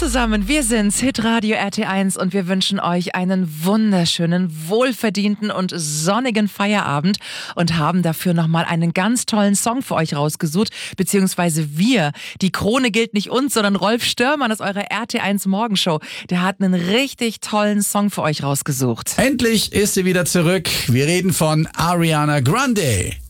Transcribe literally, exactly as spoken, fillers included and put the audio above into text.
zusammen, wir sind's, Hitradio R T eins und wir wünschen euch einen wunderschönen, wohlverdienten und sonnigen Feierabend und haben dafür nochmal einen ganz tollen Song für euch rausgesucht, beziehungsweise wir. Die Krone gilt nicht uns, sondern Rolf Störmann aus eurer R T eins Morgenshow. Der hat einen richtig tollen Song für euch rausgesucht. Endlich ist sie wieder zurück. Wir reden von Ariana Grande.